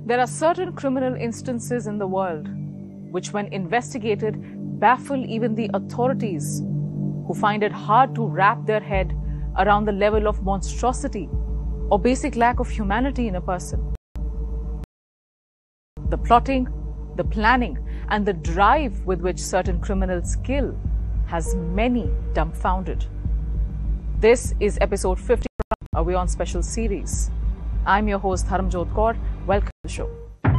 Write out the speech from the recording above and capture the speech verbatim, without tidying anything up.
There are certain criminal instances in the world which, when investigated, baffle even the authorities, who find it hard to wrap their head around the level of monstrosity or basic lack of humanity in a person. The plotting, the planning, and the drive with which certain criminals kill has many dumbfounded. This is episode fifty from our WION Special Series. I'm your host Dharamjot Kaur. Welcome to the show.